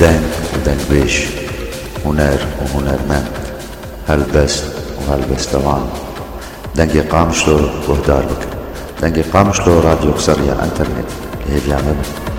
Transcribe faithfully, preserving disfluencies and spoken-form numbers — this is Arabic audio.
دنگ ودنگبيش، هنر وهنرمند، هلبست وهلبستوان. دنگی قامشلو وهدار بك، دنگی قامشلو راديو سريع انترنت اللي هي بيعمل